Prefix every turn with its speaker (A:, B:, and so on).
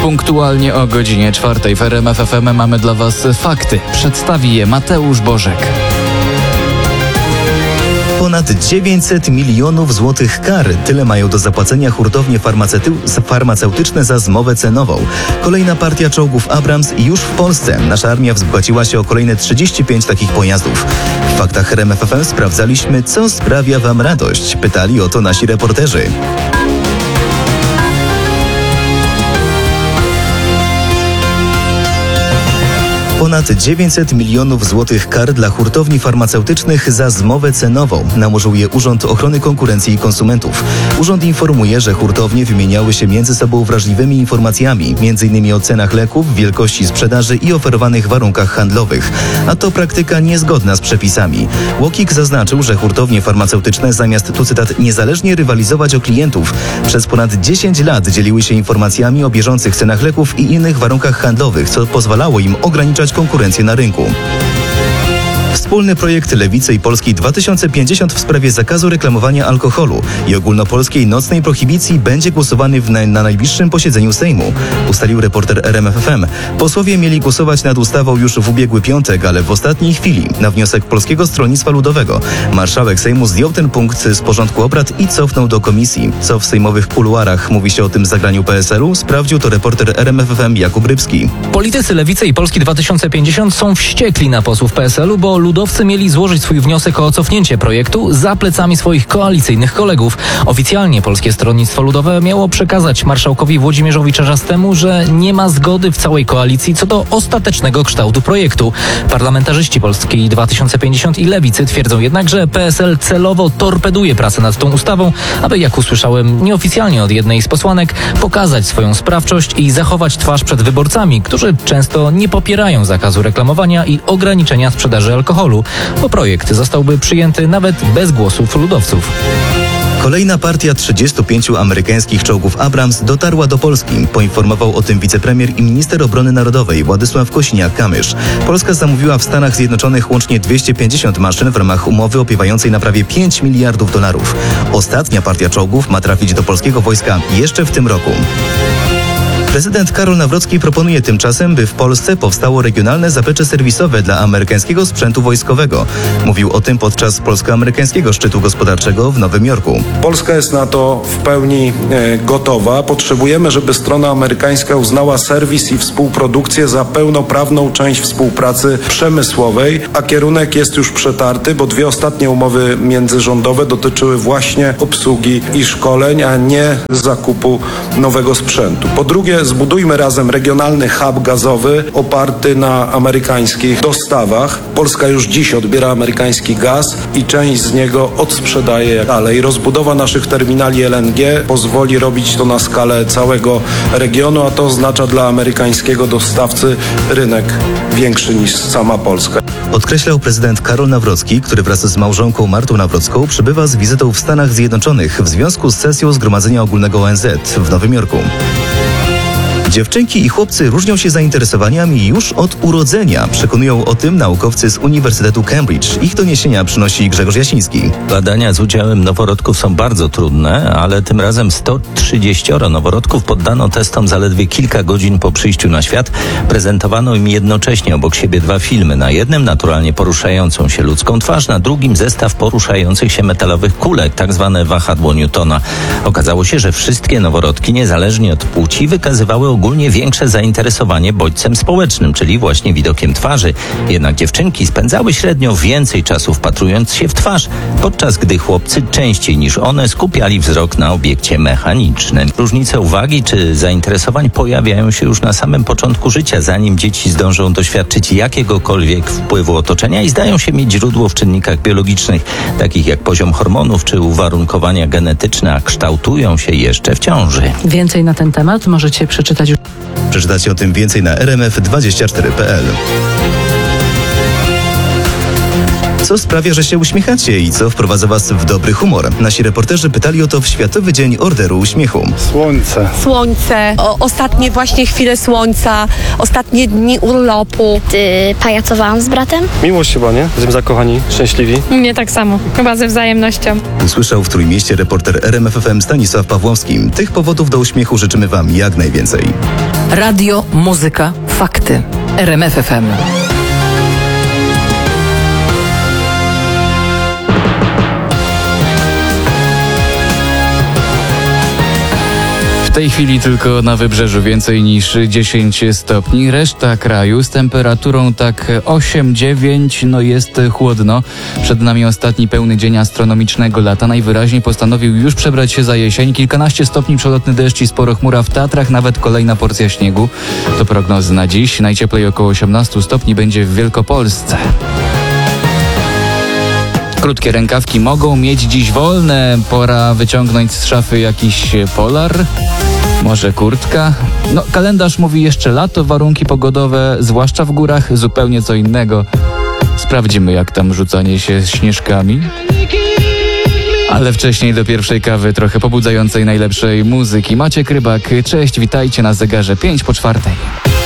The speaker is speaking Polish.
A: Punktualnie o godzinie 4 w RMF FM mamy dla Was fakty. Przedstawi je Mateusz Bożek.
B: Ponad 900 milionów złotych kar. Tyle mają do zapłacenia hurtownie farmaceutyczne za zmowę cenową. Kolejna partia czołgów Abrams już w Polsce. Nasza armia wzbogaciła się o kolejne 35 takich pojazdów. W faktach RMF FM sprawdzaliśmy, co sprawia Wam radość. Pytali o to nasi reporterzy. Ponad 900 milionów złotych kar dla hurtowni farmaceutycznych za zmowę cenową. Nałożył je Urząd Ochrony Konkurencji i Konsumentów. Urząd informuje, że hurtownie wymieniały się między sobą wrażliwymi informacjami, m.in. o cenach leków, wielkości sprzedaży i oferowanych warunkach handlowych. A to praktyka niezgodna z przepisami. UOKiK zaznaczył, że hurtownie farmaceutyczne zamiast, tu cytat, niezależnie rywalizować o klientów, przez ponad 10 lat dzieliły się informacjami o bieżących cenach leków i innych warunkach handlowych, co pozwalało im ograniczać konkurencję na rynku. Wspólny projekt Lewicy i Polski 2050 w sprawie zakazu reklamowania alkoholu i ogólnopolskiej nocnej prohibicji będzie głosowany na najbliższym posiedzeniu Sejmu, ustalił reporter RMF FM. Posłowie mieli głosować nad ustawą już w ubiegły piątek, ale w ostatniej chwili, na wniosek Polskiego Stronnictwa Ludowego, marszałek Sejmu zdjął ten punkt z porządku obrad i cofnął do komisji. Co w sejmowych kuluarach mówi się o tym zagraniu PSL-u? Sprawdził to reporter RMF FM Jakub Rybski.
C: Politycy Lewicy i Polski 2050 są wściekli na posłów PSL-u, bo ludowcy mieli złożyć swój wniosek o cofnięcie projektu za plecami swoich koalicyjnych kolegów. Oficjalnie Polskie Stronnictwo Ludowe miało przekazać marszałkowi Włodzimierzowi Czarzastemu, że nie ma zgody w całej koalicji co do ostatecznego kształtu projektu. Parlamentarzyści Polski 2050 i Lewicy twierdzą jednak, że PSL celowo torpeduje pracę nad tą ustawą, aby, jak usłyszałem nieoficjalnie od jednej z posłanek, pokazać swoją sprawczość i zachować twarz przed wyborcami, którzy często nie popierają zakazu reklamowania i ograniczenia sprzedaży alkoholu, bo projekt zostałby przyjęty nawet bez głosów ludowców.
B: Kolejna partia 35 amerykańskich czołgów Abrams dotarła do Polski. Poinformował o tym wicepremier i minister obrony narodowej Władysław Kosiniak-Kamysz. Polska zamówiła w Stanach Zjednoczonych łącznie 250 maszyn w ramach umowy opiewającej na prawie 5 miliardów dolarów. Ostatnia partia czołgów ma trafić do polskiego wojska jeszcze w tym roku. Prezydent Karol Nawrocki proponuje tymczasem, by w Polsce powstało regionalne zaplecze serwisowe dla amerykańskiego sprzętu wojskowego. Mówił o tym podczas polsko-amerykańskiego szczytu gospodarczego w Nowym Jorku.
D: Polska jest na to w pełni gotowa. Potrzebujemy, żeby strona amerykańska uznała serwis i współprodukcję za pełnoprawną część współpracy przemysłowej, a kierunek jest już przetarty, bo 2 ostatnie umowy międzyrządowe dotyczyły właśnie obsługi i szkoleń, a nie zakupu nowego sprzętu. Po drugie, zbudujmy razem regionalny hub gazowy oparty na amerykańskich dostawach. Polska już dziś odbiera amerykański gaz i część z niego odsprzedaje dalej. Rozbudowa naszych terminali LNG pozwoli robić to na skalę całego regionu, a to oznacza dla amerykańskiego dostawcy rynek większy niż sama Polska.
B: Podkreślał prezydent Karol Nawrocki, który wraz z małżonką Martą Nawrocką przybywa z wizytą w Stanach Zjednoczonych w związku z sesją Zgromadzenia Ogólnego ONZ w Nowym Jorku. Dziewczynki i chłopcy różnią się zainteresowaniami już od urodzenia. Przekonują o tym naukowcy z Uniwersytetu Cambridge. Ich doniesienia przynosi Grzegorz Jasiński.
E: Badania z udziałem noworodków są bardzo trudne, ale tym razem 130 noworodków poddano testom zaledwie kilka godzin po przyjściu na świat. Prezentowano im jednocześnie obok siebie 2 filmy. Na jednym naturalnie poruszającą się ludzką twarz, na drugim zestaw poruszających się metalowych kulek, tak zwane wahadło Newtona. Okazało się, że wszystkie noworodki, niezależnie od płci, wykazywały ogólnie większe zainteresowanie bodźcem społecznym, czyli właśnie widokiem twarzy. Jednak dziewczynki spędzały średnio więcej czasu wpatrując się w twarz, podczas gdy chłopcy częściej niż one skupiali wzrok na obiekcie mechanicznym. Różnice uwagi czy zainteresowań pojawiają się już na samym początku życia, zanim dzieci zdążą doświadczyć jakiegokolwiek wpływu otoczenia i zdają się mieć źródło w czynnikach biologicznych, takich jak poziom hormonów czy uwarunkowania genetyczne, a kształtują się jeszcze w ciąży.
F: Więcej na ten temat możecie przeczytać już.
B: Przeczytacie o tym więcej na rmf24.pl. Co sprawia, że się uśmiechacie i co wprowadza Was w dobry humor? Nasi reporterzy pytali o to w Światowy Dzień Orderu Uśmiechu.
G: Słońce, ostatnie właśnie chwile słońca, ostatnie dni urlopu.
H: Pajacowałam z bratem.
I: Miłość chyba, nie? Jesteśmy zakochani, szczęśliwi.
J: Nie tak samo, chyba ze wzajemnością.
B: Usłyszał w Trójmieście reporter RMF FM Stanisław Pawłowski. Tych powodów do uśmiechu życzymy Wam jak najwięcej.
F: Radio, muzyka, fakty. RMF FM.
A: W tej chwili tylko na wybrzeżu więcej niż 10 stopni. Reszta kraju z temperaturą tak 8-9, no jest chłodno. Przed nami ostatni pełny dzień astronomicznego lata. Najwyraźniej postanowił już przebrać się za jesień. Kilkanaście stopni, przelotny deszcz i sporo chmura w Tatrach, nawet kolejna porcja śniegu. To prognozy na dziś. Najcieplej około 18 stopni będzie w Wielkopolsce. Krótkie rękawki mogą mieć dziś wolne. Pora wyciągnąć z szafy jakiś polar. Może kurtka? No, kalendarz mówi jeszcze lato, warunki pogodowe, zwłaszcza w górach, zupełnie co innego. Sprawdzimy, jak tam rzucanie się śnieżkami. Ale wcześniej do pierwszej kawy trochę pobudzającej najlepszej muzyki. Maciek Rybak, cześć, witajcie na zegarze 5 po 4.